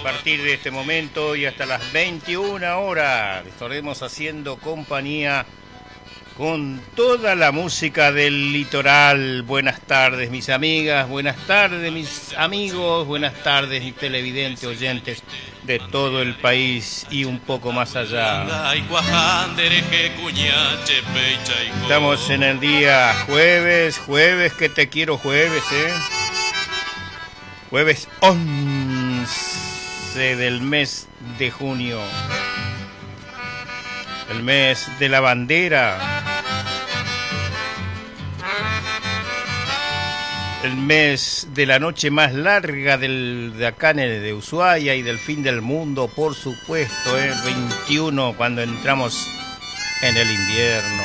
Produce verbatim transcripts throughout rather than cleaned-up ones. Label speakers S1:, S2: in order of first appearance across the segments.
S1: A partir de este momento y hasta las veintiuna horas estaremos haciendo compañía con toda la música del litoral. Buenas tardes, mis amigas, buenas tardes, mis amigos, buenas tardes, mis televidentes, oyentes de todo el país y un poco más allá. Estamos en el día jueves, jueves que te quiero jueves, ¿eh? Jueves once del mes de junio, el mes de la bandera, el mes de la noche más larga del, de acá en el, de Ushuaia y del fin del mundo, por supuesto, el ¿eh? veintiuno, cuando entramos en el invierno.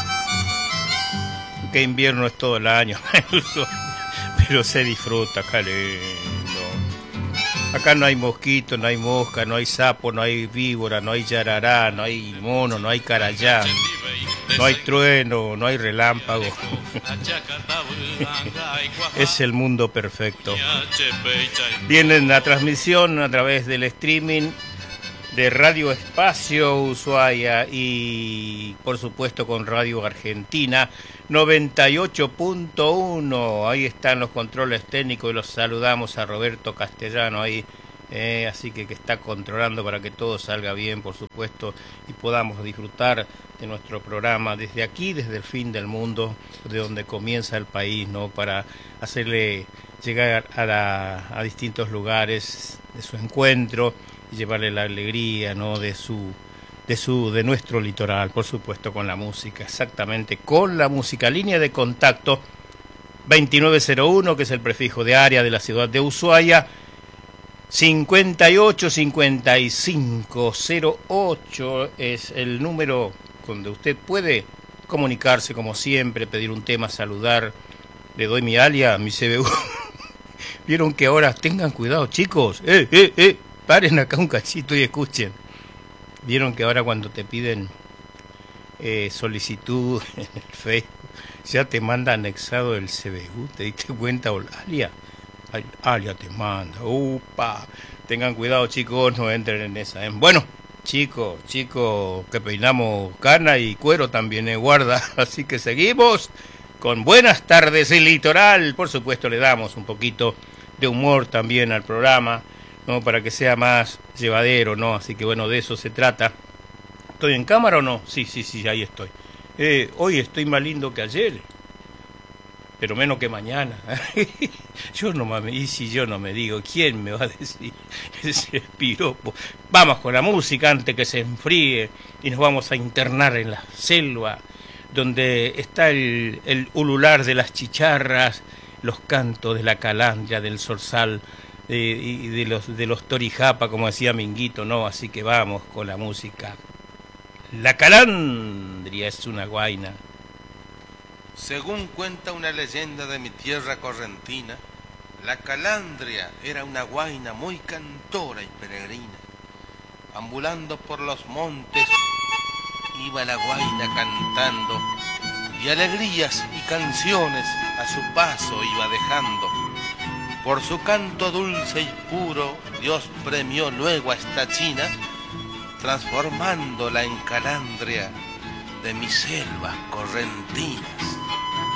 S1: Que invierno es todo el año, pero se disfruta, acá lindo. Acá no hay mosquito, no hay mosca, no hay sapo, no hay víbora, no hay yarará, no hay mono, no hay carayá, no hay trueno, no hay relámpago. Es el mundo perfecto. Vienen la transmisión a través del streaming de Radio Espacio Ushuaia y por supuesto con Radio Argentina noventa y ocho punto uno. Ahí están los controles técnicos y los saludamos a Roberto Castellano ahí, eh, así que que está controlando para que todo salga bien, por supuesto, y podamos disfrutar de nuestro programa desde aquí, desde el fin del mundo, de donde comienza el país, ¿no? Para hacerle llegar a, la, a distintos lugares de su encuentro y llevarle la alegría, ¿no? de su de su de nuestro litoral, por supuesto, con la música, exactamente, con la música. Línea de contacto veintinueve cero uno, que es el prefijo de área de la ciudad de Ushuaia, cincuenta y ocho cincuenta y cinco cero ocho es el número donde usted puede comunicarse como siempre, pedir un tema, saludar. Le doy mi alia, mi C B U. Vieron que ahora tengan cuidado, chicos, eh, eh, eh, paren acá un cachito y escuchen. Vieron que ahora cuando te piden eh, solicitud en el Facebook, ya te manda anexado el C B U, ¿te diste cuenta, Alia? Alia te manda, upa. Tengan cuidado, chicos, no entren en esa, ¿eh? Bueno, chicos, chicos, que peinamos cana y cuero también, ¿eh? Guarda, así que seguimos con Buenas Tardes el Litoral. Por supuesto, le damos un poquito de humor también al programa, ¿no? Para que sea más llevadero, ¿no? Así que bueno, de eso se trata. ¿Estoy en cámara o no? Sí, sí, sí, ahí estoy. Eh, hoy estoy más lindo que ayer, pero menos que mañana. Yo no me, y si yo no me digo, ¿quién me va a decir ese piropo? Vamos con la música antes que se enfríe y nos vamos a internar en la selva, donde está el, el ulular de las chicharras, los cantos de la calandria, del zorzal, Eh, y de los de los torijapa, como decía Minguito, ¿no? Así que vamos con la música. La calandria es una guaina.
S2: Según cuenta una leyenda de mi tierra correntina, la calandria era una guaina muy cantora y peregrina. Ambulando por los montes, iba la guaina cantando, y alegrías y canciones a su paso iba dejando. Por su canto dulce y puro, Dios premió luego a esta china, transformándola en calandria de mis selvas correntinas.